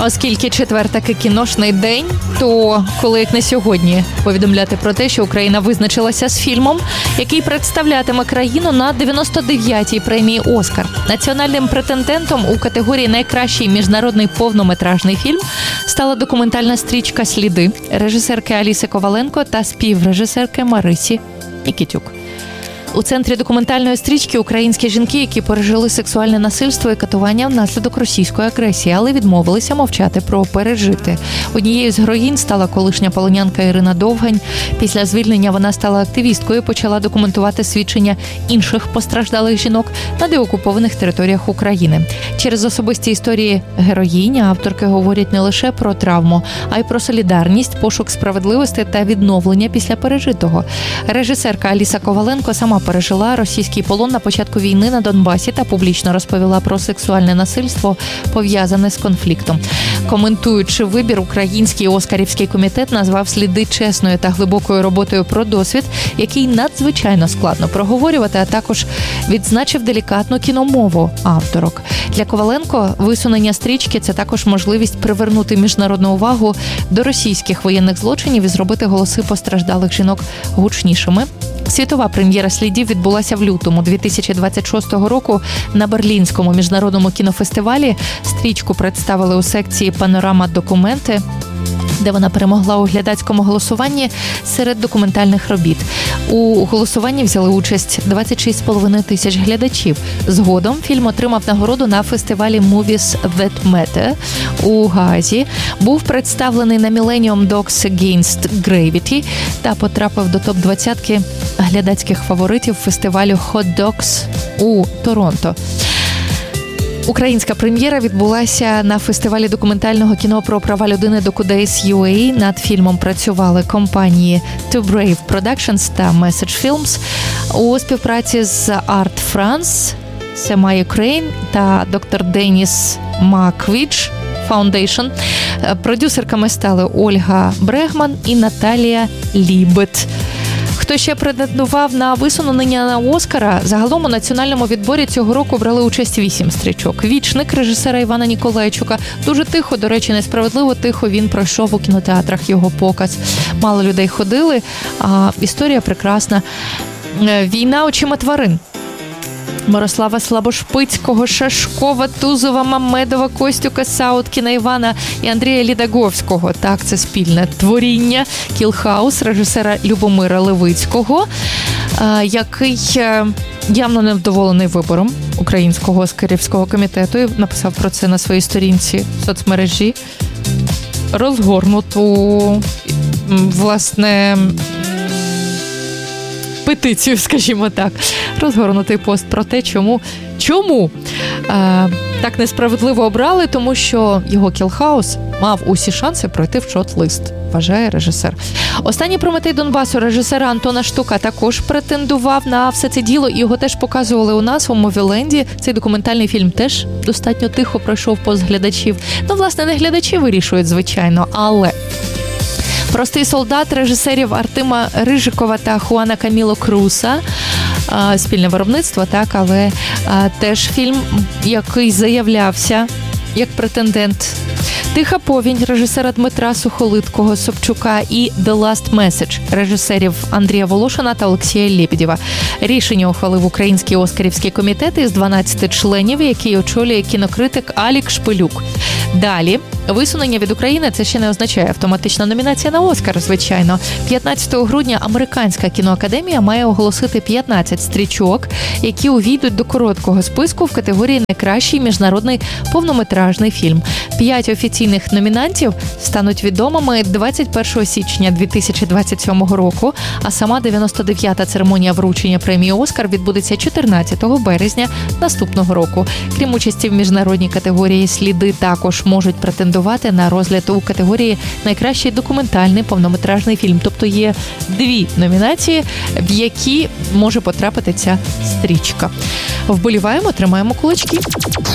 Оскільки четвер таки кіношний день, то коли як не сьогодні повідомляти про те, що Україна визначилася з фільмом, який представлятиме країну на 99-й премії «Оскар». Національним претендентом у категорії «Найкращий міжнародний повнометражний фільм» стала документальна стрічка «Сліди» режисерки Аліси Коваленко та співрежисерки Марисі Нікітюк. У центрі документальної стрічки українські жінки, які пережили сексуальне насильство і катування внаслідок російської агресії, але відмовилися мовчати про пережите. Однією з героїнь стала колишня полонянка Ірина Довгань. Після звільнення вона стала активісткою і почала документувати свідчення інших постраждалих жінок на деокупованих територіях України. Через особисті історії героїнь авторки говорять не лише про травму, а й про солідарність, пошук справедливості та відновлення після пережитого. Режисерка Аліса Коваленко сама пережила російський полон на початку війни на Донбасі та публічно розповіла про сексуальне насильство, пов'язане з конфліктом. Коментуючи вибір, Український Оскарівський комітет назвав «Сліди» чесною та глибокою роботою про досвід, який надзвичайно складно проговорювати, а також відзначив делікатну кіномову авторок. Для Коваленко висунення стрічки – це також можливість привернути міжнародну увагу до російських воєнних злочинів і зробити голоси постраждалих жінок гучнішими. Світова прем'єра «Слідів» відбулася в лютому 2026 року на Берлінському міжнародному кінофестивалі. Стрічку представили у секції «Панорама документи», де вона перемогла у глядацькому голосуванні серед документальних робіт. У голосуванні взяли участь 26,5 тисяч глядачів. Згодом фільм отримав нагороду на фестивалі Movies That Matter у Гаазі, був представлений на Millennium Dogs Against Gravity та потрапив до топ-20 глядацьких фаворитів фестивалю Hot Docs у Торонто. Українська прем'єра відбулася на фестивалі документального кіно про права людини Docudays.ua. Над фільмом працювали компанії Too Brave Productions та Message Films у співпраці з Art France, Sema Ukraine та Dr. Dennis Makvich Foundation. Продюсерками стали Ольга Брегман і Наталія Лібет. Хто ще претендував на висунення на Оскара? Загалом у національному відборі цього року брали участь 8 стрічок. «Вічник» режисера Івана Ніколайчука. Дуже тихо, до речі, несправедливо тихо він пройшов у кінотеатрах його показ. Мало людей ходили, а історія прекрасна. «Війна очима тварин» Мирослава Слабошпицького, Шашкова, Тузова, Мамедова, Костюка, Сауткіна, Івана і Андрія Лідаговського. Так, це спільне творіння. «Кілхаус» режисера Любомира Левицького, який явно невдоволений вибором Українського Оскарівського комітету і написав про це на своїй сторінці в соцмережі. Розгорнуту, власне, петицію, скажімо так. Розгорнутий пост про те, чому так несправедливо обрали, тому що його «Кілхаус» мав усі шанси пройти в шорт-лист, вважає режисер. Останній «Прометей Донбасу» режисера Антона Штука також претендував на все це діло, і його теж показували у нас у Мовіленді. Цей документальний фільм теж достатньо тихо пройшов повз глядачів. Ну, власне, не глядачі вирішують, звичайно, але «Простий солдат» режисерів Артема Рижикова та Хуана Каміло Круса. Спільне виробництво, так, але теж фільм, який заявлявся як претендент. «Тиха повінь» режисера Дмитра Сухолиткого, Собчука і «The Last Message» режисерів Андрія Волошина та Олексія Лєбєдєва. Рішення ухвалив Український Оскарівський комітет із 12 членів, який очолює кінокритик Алік Шпилюк. Далі, висунення від України – це ще не означає автоматична номінація на Оскар, звичайно. 15 грудня Американська кіноакадемія має оголосити 15 стрічок, які увійдуть до короткого списку в категорії «Найкращий міжнародний повнометражний фільм». 5 офіційних номінантів стануть відомими 21 січня 2027 року, а сама 99-та церемонія вручення премії «Оскар» відбудеться 14 березня наступного року. Крім участі в міжнародній категорії, «Сліди» також можуть претендувати на розгляд у категорії «Найкращий документальний повнометражний фільм». Тобто є 2 номінації, в які може потрапити ця стрічка. Вболіваємо, тримаємо кулачки.